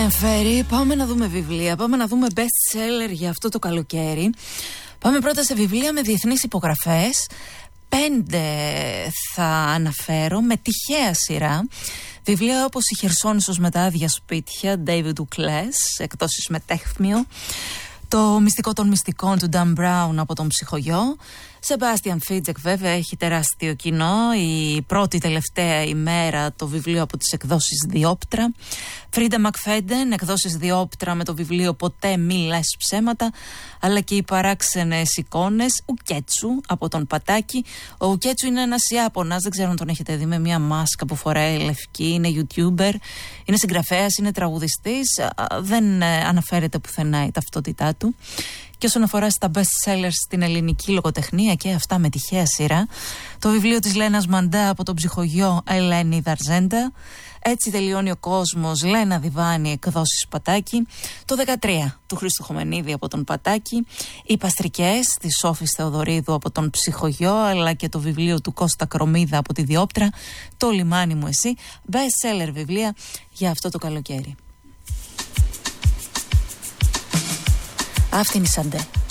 ενδιαφέρει. Πάμε να δούμε βιβλία. Πάμε να δούμε best seller για αυτό το καλοκαίρι. Πάμε πρώτα σε βιβλία με διεθνείς υπογραφές. 5 θα αναφέρω με τυχαία σειρά. Βιβλία όπως η Χερσόνησος με τα άδεια σπίτια, David Duclos, εκδόσεις Μετέχμιο. Το μυστικό των μυστικών του Dan Brown από τον Ψυχογειό. Σεμπάστιαν Φίτζεκ βέβαια έχει τεράστιο κοινό. Η πρώτη τελευταία ημέρα το βιβλίο από τις εκδόσεις Διόπτρα. Φρίντα Μακφέντεν, εκδόσεις Διόπτρα με το βιβλίο Ποτέ μη λες ψέματα. Αλλά και οι παράξενες εικόνες Ουκέτσου από τον Πατάκη. Ο Ουκέτσου είναι ένας Ιάπωνας, δεν ξέρω αν τον έχετε δει, με μια μάσκα που φοράει λευκή. Είναι YouTuber, είναι συγγραφέας, είναι τραγουδιστής. Δεν αναφέρεται πουθενά η ταυτότητά του. Και όσον αφορά στα best sellers στην ελληνική λογοτεχνία, και αυτά με τυχαία σειρά, το βιβλίο της Λένας Μαντά από τον Ψυχογειό, Ελένη Δαρζέντα. Έτσι τελειώνει ο κόσμος, Λένα Διβάνη, εκδόσεις Πατάκη. Το 13 του Χρήστου Χομενίδη από τον Πατάκη. Οι Παστρικές της Σόφης Θεοδωρίδου από τον Ψυχογειό, αλλά και το βιβλίο του Κώστα Κρομίδα από τη Διόπτρα, Το λιμάνι μου εσύ. Best seller βιβλία για αυτό το καλοκαίρι. Αυτή είναι η Σαντέ.